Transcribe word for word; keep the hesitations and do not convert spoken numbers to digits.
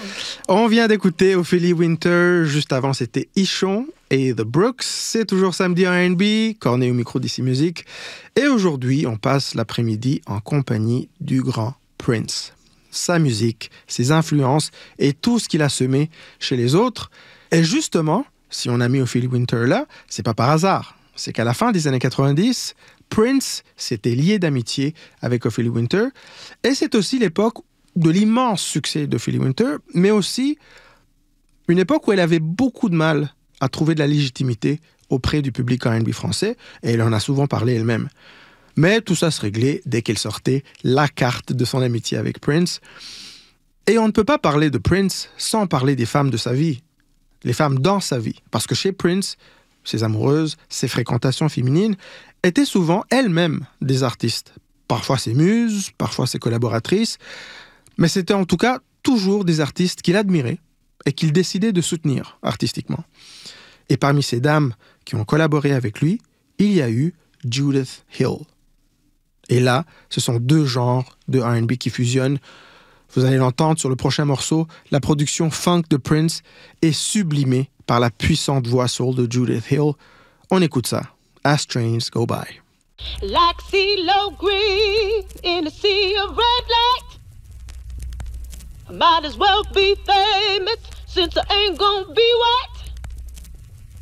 On vient d'écouter Ophélie Winter. Juste avant, c'était Ichon et The Brooks. C'est toujours samedi en R and B. Corné au micro d'Ici Musique. Et aujourd'hui, on passe l'après-midi en compagnie du grand Prince. Sa musique, ses influences et tout ce qu'il a semé chez les autres. Et justement, si on a mis Ophélie Winter là, c'est pas par hasard. C'est qu'à la fin des années quatre-vingt-dix, Prince s'était lié d'amitié avec Ophélie Winter. Et c'est aussi l'époque de l'immense succès d'Ophélie Winter, mais aussi une époque où elle avait beaucoup de mal à trouver de la légitimité auprès du public R and B français, et elle en a souvent parlé elle-même. Mais tout ça se réglait dès qu'elle sortait la carte de son amitié avec Prince. Et on ne peut pas parler de Prince sans parler des femmes de sa vie, les femmes dans sa vie. Parce que chez Prince, ses amoureuses, ses fréquentations féminines étaient souvent elles-mêmes des artistes. Parfois ses muses, parfois ses collaboratrices, mais c'était en tout cas toujours des artistes qu'il admirait et qu'il décidait de soutenir artistiquement. Et parmi ces dames qui ont collaboré avec lui, il y a eu Judith Hill. Et là, ce sont deux genres de R and B qui fusionnent. Vous allez l'entendre sur le prochain morceau, la production funk de Prince est sublimée par la puissante voix soul de Judith Hill. On écoute ça, As Trains Go By. Like CeeLo Green in a sea of red light. I might as well be famous since I ain't gonna be white.